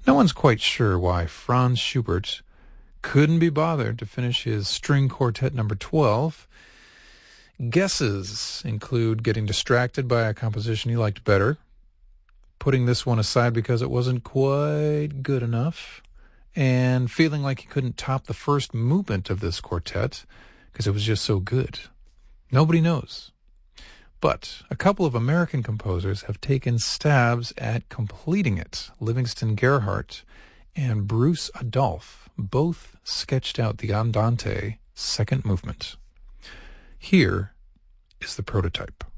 No one's quite sure why Franz Schubert couldn't be bothered to finish his string quartet number 12. Guesses include getting distracted by a composition he liked better, putting this one aside because it wasn't quite good enough, and feeling like he couldn't top the first movement of this quartet because it was just so good. Nobody knows. But a couple of American composers have taken stabs at completing it. Livingston Gerhardt and Bruce Adolphe both sketched out the Andante second movement. Here is the prototype.